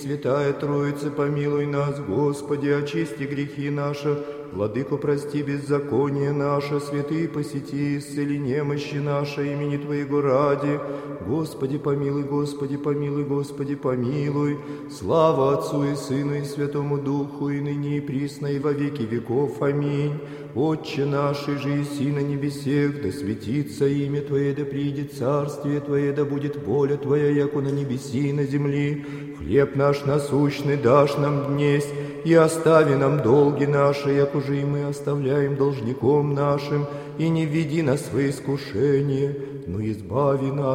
Святая Троица, помилуй нас, Господи, очисти грехи наши, Владыко, прости беззаконие наше, святые посети, исцели немощи наши, имени Твоего ради. Господи, помилуй, Господи, помилуй, Господи, помилуй. Слава Отцу и Сыну и Святому Духу, и ныне и присно, и во веки веков. Аминь. Отче наш, и же еси на небесех, да светится имя Твое, да придет царствие Твое, да будет воля Твоя, яко на небеси и на земли. Хлеб наш насущный дашь нам днесь, и остави нам долги наши, яко же и мы оставляем должником нашим, и не введи нас в искушение, но избави нас